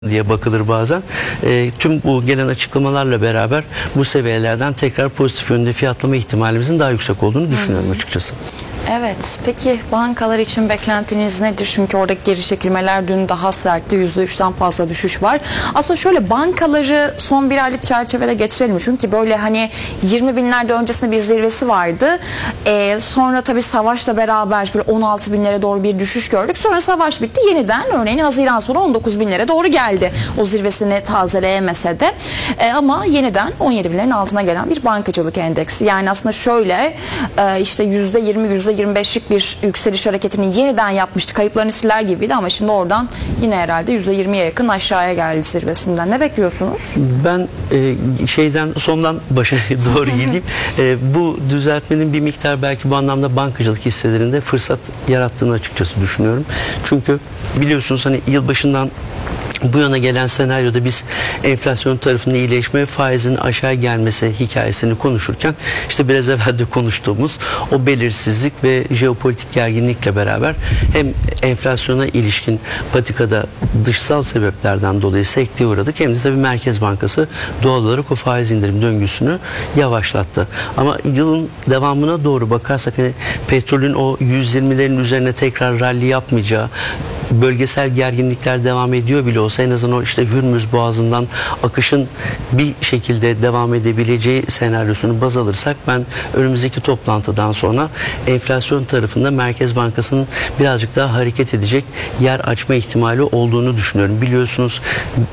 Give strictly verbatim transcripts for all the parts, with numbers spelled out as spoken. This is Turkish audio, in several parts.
diye bakılır bazen. E, tüm bu gelen açıklamalarla beraber bu seviyelerden tekrar pozitif yönde fiyatlama ihtimalimizin daha yüksek olduğunu düşünüyorum hmm. açıkçası. Evet. Peki bankalar için beklentiniz nedir? Çünkü oradaki geri çekilmeler dün daha sertti. yüzde üçten fazla düşüş var. Aslında şöyle bankaları son bir aylık çerçevede getirelim. Çünkü böyle hani yirmi binlerde öncesinde bir zirvesi vardı. Ee, sonra tabii savaşla beraber böyle on altı binlere doğru bir düşüş gördük. Sonra savaş bitti. Yeniden örneğin Haziran sonu on dokuz binlere doğru geldi. O zirvesini tazeleyemese de. Ee, ama yeniden on yedi binlerin altına gelen bir bankacılık endeksi. Yani aslında şöyle e, işte yüzde yirmi yüzde yirmi beşlik bir yükseliş hareketini yeniden yapmıştı. Kayıplarını siler gibiydi ama şimdi oradan yine herhalde yüzde yirmiye yakın aşağıya geldi zirvesinden. Ne bekliyorsunuz? Ben e, şeyden sondan başa doğru gideyim. E, bu düzeltmenin bir miktar belki bu anlamda bankacılık hisselerinde fırsat yarattığını açıkçası düşünüyorum. Çünkü biliyorsunuz hani yılbaşından bu yana gelen senaryoda biz enflasyon tarafında iyileşme, faizin aşağı gelmesi hikayesini konuşurken işte biraz evvel de konuştuğumuz o belirsizlik ve jeopolitik gerginlikle beraber hem enflasyona ilişkin patikada dışsal sebeplerden dolayı sekteye uğradık, hem de tabii Merkez Bankası doğal olarak o faiz indirim döngüsünü yavaşlattı. Ama yılın devamına doğru bakarsak hani petrolün o yüz yirmilerin üzerine tekrar rally yapmayacağı, bölgesel gerginlikler devam ediyor bile olsa en azından o işte Hürmüz Boğazı'ndan akışın bir şekilde devam edebileceği senaryosunu baz alırsak ben önümüzdeki toplantıdan sonra enflasyon tarafında Merkez Bankası'nın birazcık daha hareket edecek yer açma ihtimali olduğunu düşünüyorum. Biliyorsunuz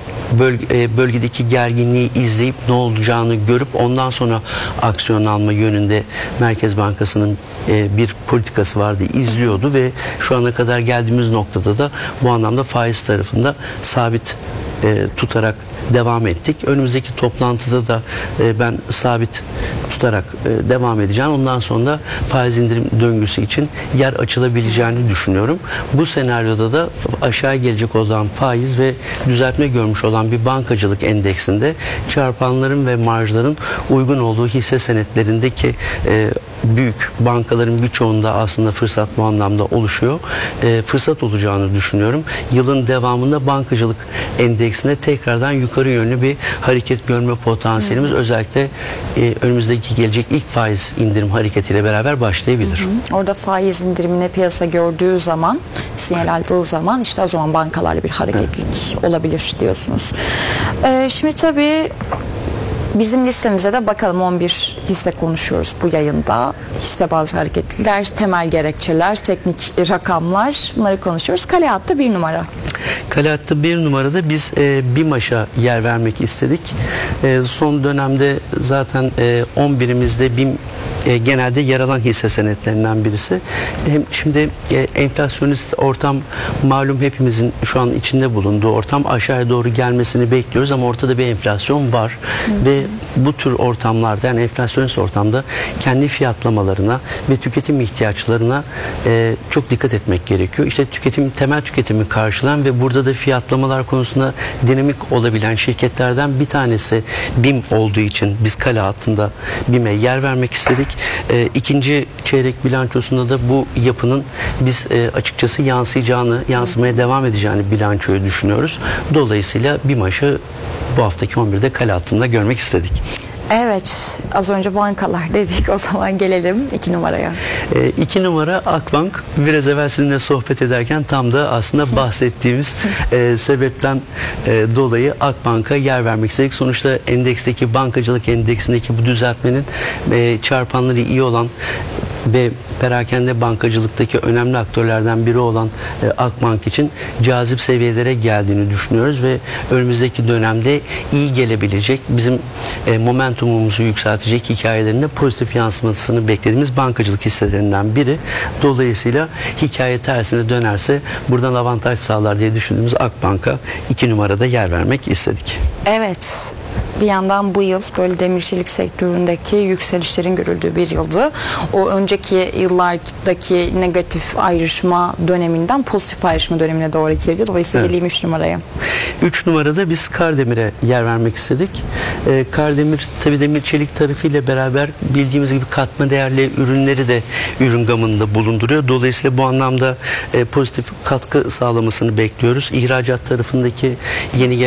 bölge, bölgedeki gerginliği izleyip ne olacağını görüp ondan sonra aksiyon alma yönünde Merkez Bankası'nın bir politikası vardı, izliyordu ve şu ana kadar geldiğimiz noktada da bu anlamda faiz tarafında sabit e, tutarak devam ettik. Önümüzdeki toplantıda da e, ben sabit tutarak e, devam edeceğim. Ondan sonra da faiz indirim döngüsü için yer açılabileceğini düşünüyorum. Bu senaryoda da aşağı gelecek olan faiz ve düzeltme görmüş olan bir bankacılık endeksinde çarpanların ve marjların uygun olduğu hisse senetlerindeki e, büyük bankaların birçoğunda aslında fırsat bu anlamda oluşuyor. E, fırsat olacağını düşünüyorum. Yılın devamında bankacılık endeksinde tekrardan yukarı yönlü bir hareket görme potansiyelimiz hı hı. özellikle e, önümüzdeki gelecek ilk faiz indirim hareketiyle beraber başlayabilir. Hı hı. Orada faiz indirimine piyasa gördüğü zaman, sinyal aldığı zaman işte o zaman bankalarla bir hareketlilik evet. olabilir diyorsunuz. E, şimdi tabii bizim listemize de bakalım, on bir hisse konuşuyoruz bu yayında. Hisse bazı hareketliler, temel gerekçeler, teknik rakamlar, bunları konuşuyoruz. Kale hattı bir numara. Kale hattı bir numarada biz e, BİMAŞ'a yer vermek istedik. E, son dönemde zaten e, on birimizde BİM e, genelde yer alan hisse senetlerinden birisi. Hem şimdi e, enflasyonist ortam malum, hepimizin şu an içinde bulunduğu ortam, aşağıya doğru gelmesini bekliyoruz ama ortada bir enflasyon var hı. ve bu tür ortamlarda, yani enflasyonist ortamda kendi fiyatlamalarına ve tüketim ihtiyaçlarına e, çok dikkat etmek gerekiyor. İşte tüketim, temel tüketimi karşılayan ve burada da fiyatlamalar konusunda dinamik olabilen şirketlerden bir tanesi BİM olduğu için biz kale hattında BİM'e yer vermek istedik. E, ikinci çeyrek bilançosunda da bu yapının biz e, açıkçası yansıyacağını, yansımaya devam edeceğini bilançoyu düşünüyoruz. Dolayısıyla BİMAŞ'ı bu haftaki on birde kale hattında görmek istedik. Evet, az önce bankalar dedik, o zaman gelelim iki numaraya. E, iki numara Akbank. Biraz evvel sizinle sohbet ederken tam da aslında bahsettiğimiz e, sebepten e, dolayı Akbank'a yer vermek istedik. Sonuçta endeksteki, bankacılık endeksindeki bu düzeltmenin e, çarpanları iyi olan ve perakende bankacılıktaki önemli aktörlerden biri olan e, Akbank için cazip seviyelere geldiğini düşünüyoruz ve önümüzdeki dönemde iyi gelebilecek, bizim e, momentumumuzu yükseltecek hikayelerinde pozitif yansımasını beklediğimiz bankacılık hisselerinden biri. Dolayısıyla hikaye tersine dönerse buradan avantaj sağlar diye düşündüğümüz Akbank'a iki numarada yer vermek istedik. Evet. bir yandan bu yıl böyle demir çelik sektöründeki yükselişlerin görüldüğü bir yıldı. O önceki yıllardaki negatif ayrışma döneminden pozitif ayrışma dönemine doğru girdi. Dolayısıyla Evet. geleyim üç numaraya. üç numarada biz Kardemir'e yer vermek istedik. Ee, Kardemir tabi demir çelik tarafıyla beraber bildiğimiz gibi katma değerli ürünleri de ürün gamında bulunduruyor. Dolayısıyla bu anlamda e, pozitif katkı sağlamasını bekliyoruz. İhracat tarafındaki yeni